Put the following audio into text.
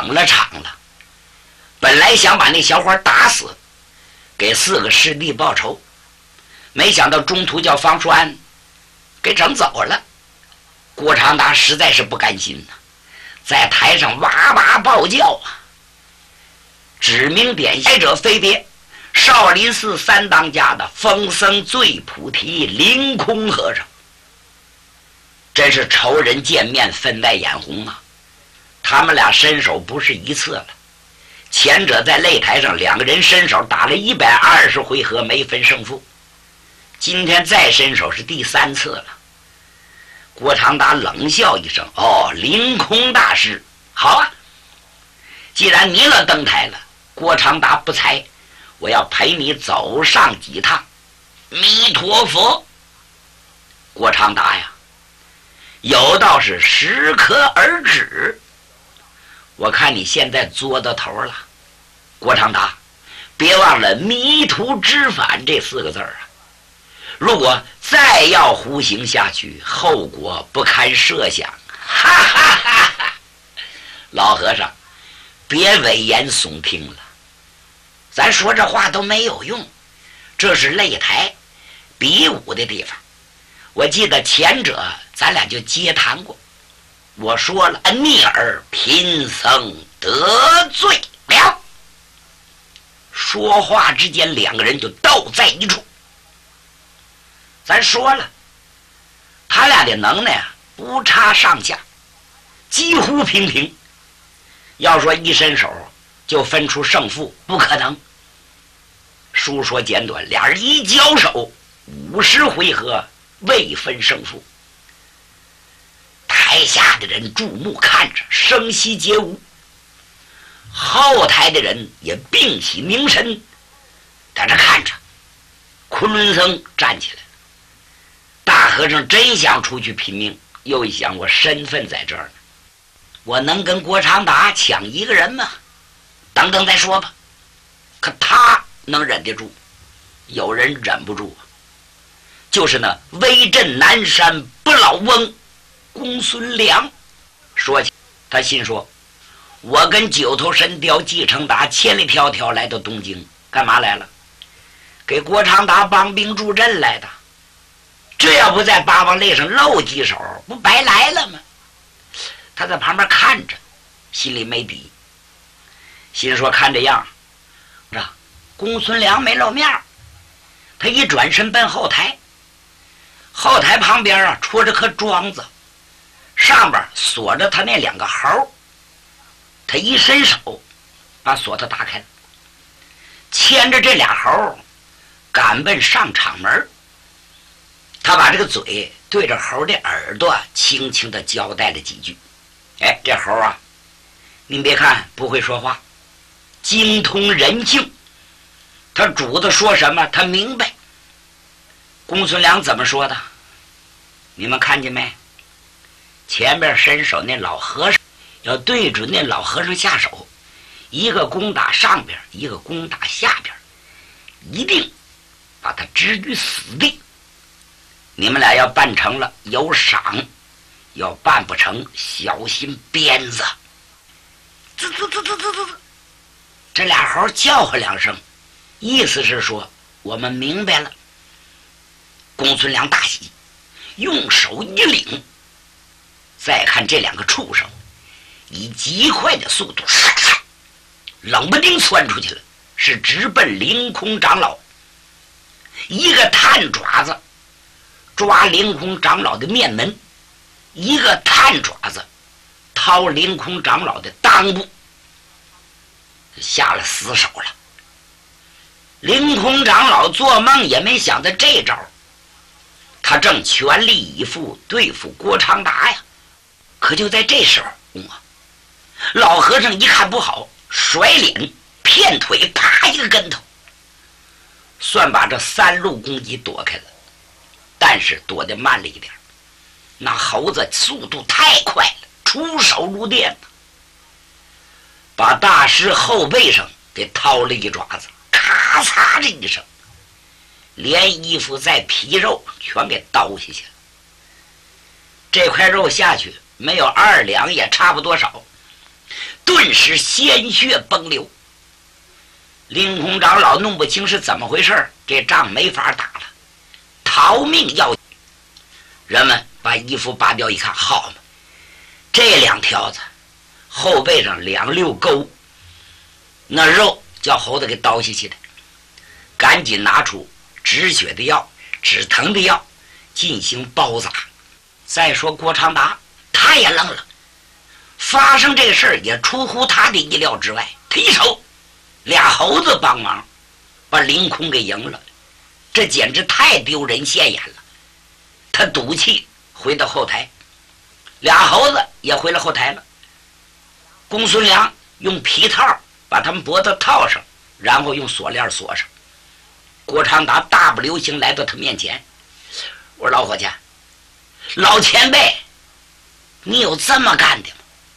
冷了场了。本来想把那小伙打死，给4个师弟报仇，没想到中途叫方叔安给整走了。郭长达实在是不甘心呐，在台上哇哇暴叫啊，指名点写者非别少林寺三当家的风僧醉菩提凌空和尚。真是仇人见面分外眼红啊！他们俩伸手不是一次了，前者在擂台上2个人伸手打了120回合没分胜负，今天再伸手是第3次了。郭长达冷笑一声：“哦，凌空大师，好啊！既然你了登台了，郭长达不才，我要陪你走上几趟。”弥陀佛！郭长达呀，有道是适可而止。我看你现在作到头了，郭长达，别忘了迷途知返这4个字啊！如果再要胡行下去，后果不堪设想。哈哈哈哈！老和尚，别危言耸听了，咱说这话都没有用，这是擂台比武的地方。我记得前者咱俩就接谈过，我说了，逆耳贫僧得罪了。说话之间，2个人就斗在一处。咱说了，他俩的能耐啊，不差上下，几乎平平。要说一伸手就分出胜负，不可能。书说简短，2人一交手，50回合未分胜负。台下的人注目看着，声息皆无。后台的人也屏息凝神，在这看着。昆仑僧站起来，大和尚真想出去拼命，又一想，我身份在这儿呢，我能跟郭长达抢1个人吗？等等再说吧。可他能忍得住，有人忍不住，就是那威震南山不老翁公孙良。说起他心说，我跟9头神雕季承达千里迢迢来到东京，干嘛来了？给郭长达帮兵助阵来的。这要不在八王擂上露几手，不白来了吗？他在旁边看着，心里没底，心说看这样，公孙良没露面，他一转身奔后台，后台旁边啊戳着颗桩子，上边锁着他那2个猴，他一伸手把锁头打开了，牵着这俩猴赶奔上场门。他把这个嘴对着猴的耳朵轻轻地交代了几句。哎，这猴啊，您别看不会说话，精通人性，他主子说什么他明白。公孙良怎么说的？你们看见没？前边伸手那老和尚要对准那老和尚下手，一个攻打上边，一个攻打下边，一定把他置于死地。你们俩要办成了有赏，要办不成小心鞭子。滋滋滋滋滋滋，这俩猴叫唤2声，意思是说我们明白了。公孙良大喜，用手一领，再看这2个畜生以极快的速度冷不丁窜出去了，是直奔凌空长老。一个探爪子抓凌空长老的面门，一个探爪子掏凌空长老的裆部，下了死手了。凌空长老做梦也没想到这招，他正全力以赴对付郭长达呀。可就在这时候老和尚一看不好，甩脸骗腿，啪一个跟头，算把这3路攻击躲开了，但是躲得慢了一点。那猴子速度太快了，出手如电，把大师后背上给掏了一爪子，咔嚓的一声，连衣服带皮肉全给刀下去了。这块肉下去没有2两也差不多少， 顿时鲜血崩流。凌空长老弄不清是怎么回事，这仗没法打了，逃命要紧。人们把衣服扒掉一看，好嘛，这两条子后背上2溜沟，那肉叫猴子给倒下去的，赶紧拿出止血的药、止疼的药进行包扎。再说郭长达，他也愣了，发生这个事儿也出乎他的意料之外。他一瞅，俩猴子帮忙把凌空给赢了，这简直太丢人现眼了。他赌气回到后台，俩猴子也回了后台了。公孙良用皮套把他们脖子套上，然后用锁链锁上。郭长达大步流星来到他面前，我说老伙计，老前辈，你有这么干的吗？